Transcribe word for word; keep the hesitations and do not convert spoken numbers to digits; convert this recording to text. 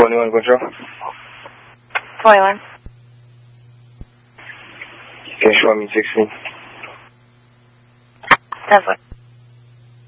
twenty-one Control. twenty-one. Can you show me sixteen? That's what.